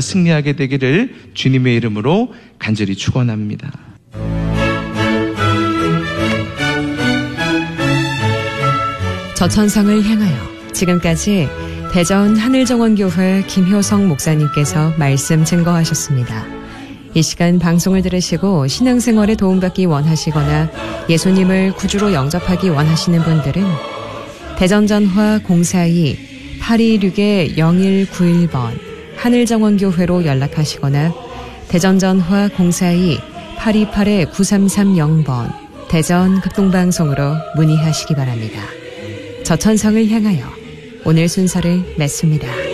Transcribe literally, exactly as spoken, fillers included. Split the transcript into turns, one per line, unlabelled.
승리하게 되기를 주님의 이름으로 간절히 축원합니다.
저천성을 향하여 지금까지 대전 하늘정원교회 김효성 목사님께서 말씀 증거하셨습니다. 이 시간 방송을 들으시고 신앙생활에 도움받기 원하시거나 예수님을 구주로 영접하기 원하시는 분들은 대전전화 공사이 팔이육 영일구일 번 하늘정원교회로 연락하시거나 대전전화 공사이 팔이팔 구삼삼공 번 대전 극동방송으로 문의하시기 바랍니다. 저천성을 향하여 오늘 순서를 맺습니다.